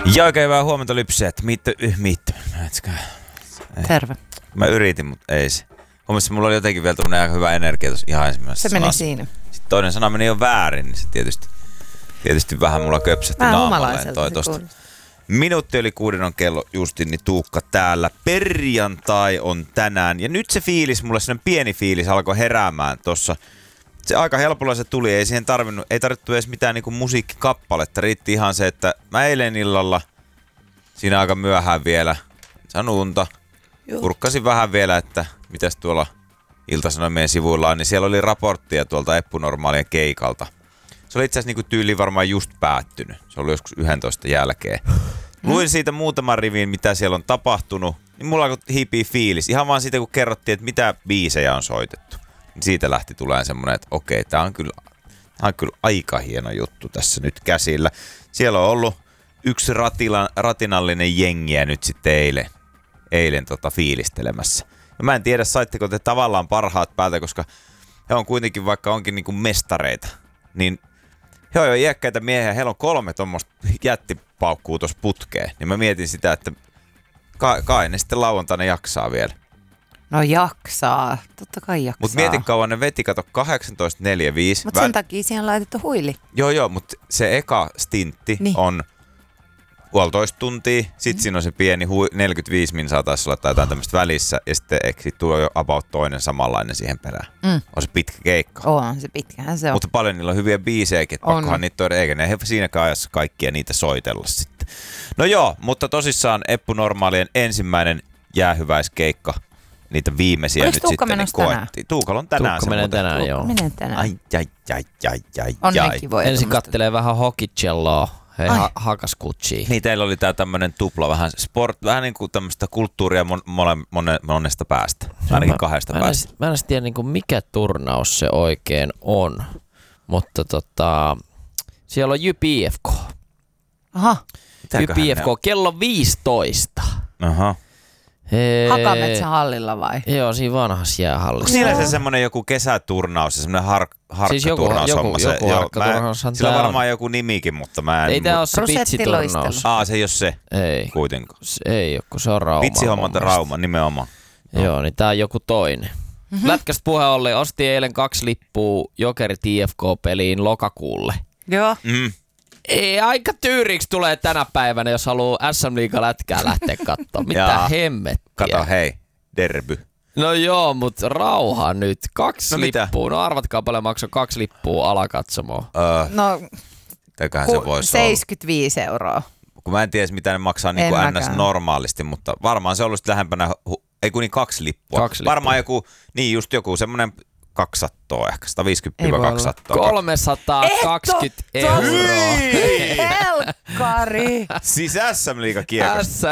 Ja oikein hyvää huomenta Lypseet. Terve. Mä yritin, mutta ei se. Huomasin, mulla oli jotenkin vielä tämmönen aika hyvä energia tuossa ihan ensimmäisessä Se meni sanassa. siinä. Sitten toinen sana meni jo väärin, niin se tietysti vähän mulla köpsähti naamalleen toi tosta. Minuutti yli 6 on kello justin, niin Tuukka täällä. Perjantai on tänään. Ja nyt se fiilis, mulle sellainen pieni fiilis alkoi heräämään tossa. Se aika helpolla se tuli, ei tarvittu edes mitään niinku musiikkikappaletta. Riitti ihan se, että mä eilen illalla, siinä aika myöhään vielä, sain unta. Kurkkasin vähän vielä, että mitäs tuolla Ilta-Sanomien sivuilla on, niin siellä oli raporttia tuolta Eppunormaalien keikalta. Se oli itse asiassa niinku tyyliin varmaan just päättynyt. Se oli joskus 11 jälkeen. Luin siitä muutaman rivin, mitä siellä on tapahtunut, niin mulla alkoi hiipii fiilis. Ihan vaan siitä, kun kerrottiin, että mitä biisejä on soitettu. Niin siitä lähti tulemaan semmoinen, että okei, tää on kyllä aika hieno juttu tässä nyt käsillä. Siellä on ollut yksi ratinallinen jengiä nyt sitten eilen fiilistelemässä. Ja mä en tiedä, saitteko te tavallaan parhaat päältä, koska he on kuitenkin, vaikka onkin niinku mestareita, niin he on jo iäkkäitä miehiä, heillä on 3 tommoista jättipaukkuu tuossa putkeen. Niin mä mietin sitä, että kai ne sitten lauantaina jaksaa vielä. No jaksaa, totta kai jaksaa. Mut mietin kauan ne veti, kato 18.45. Mut sen takia siihen on laitettu huili. Joo, mutta se eka stintti on 1,5 tuntia, sit siinä on se pieni 45 minsaa taisi olla tai jotain tämmöistä välissä, ja sitten tulee jo about toinen samanlainen siihen perään. On se pitkä keikka. On se pitkähän se on. Mutta paljon niillä on hyviä biisejäkin, että pakkohan niitä on, eikä ne siinäkään ajassa kaikkia niitä soitella sitten. No joo, mutta tosissaan Eppunormaalien ensimmäinen jäähyväiskeikka, niitä viimeisiä oliko nyt Tuukka sitten niin koettiin. Tuukalla on tänään. Tuukka menee tänään, joo. Menen tänään. Ai. Onnekin voi. Ensin kattelee vähän hokicelloa. Hei, hakaskutsia. Niin, teillä oli tää tämmönen tupla, vähän niin kuin tämmöistä kulttuuria monesta päästä. Ainakin 2 päästä. Mä en tiedä niin kuin mikä turnaus se oikein on, mutta siellä on JYP-IFK. Aha. JYP-IFK kello 15. Aha. Hakametsän hallilla vai? Joo, siinä vanhassa jäähallissa. Siellä se semmonen joku kesäturnaus, semmonen harkkaturnaus. Siis joku harkkaturnaushan sillä on tää varmaan joku nimikin, mutta mä en... Ei tää oo se pitsiturnaus. Se ei oo se. Ei. Kuitenkaan. Ei oo, kun se on Rauma. Pitsihommat Rauma, nimenomaan. Joo, niin tää on joku toinen. Lätkästä puhe oli, ostin eilen 2 lippua Jokerit IFK-peliin lokakuulle. Joo. Ei, aika tyyriksi tulee tänä päivänä, jos haluaa SM-liigan lätkää lähteä katsomaan. Mitä hemmettiä. Kato, hei, derby. No joo, mutta rauha nyt. 2 lippua. No arvatkaa paljon maksoi 2 lippua alakatsomoon. No, se voisi 75 €. Kun mä en tiedä, mitä ne maksaa niin kuin NS normaalisti, mutta varmaan se on ollut lähempänä, ei kun niin 2 lippua. 2 lippua. Varmaan joku semmoinen 200 ehkä, 150-200. 320 €. Helkkari! Siis SM-liiga kiekosta.